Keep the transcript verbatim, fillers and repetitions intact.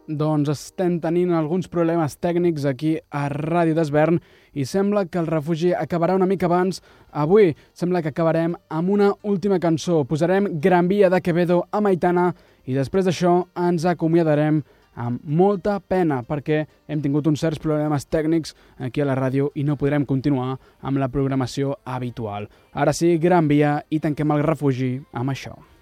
Doncs estem tenint alguns problemes tècnics aquí a Ràdio d'Esvern i sembla que el refugi acabarà una mica abans. Avui sembla que acabarem amb una última cançó. Posarem Gran Via de Quevedo a Aitana i després d'això ens acomiadarem amb molta pena perquè hem tingut uns certs problemes tècnics aquí a la ràdio i no podrem continuar amb la programació habitual. Ara sí, Gran Via i tanquem el refugi amb això.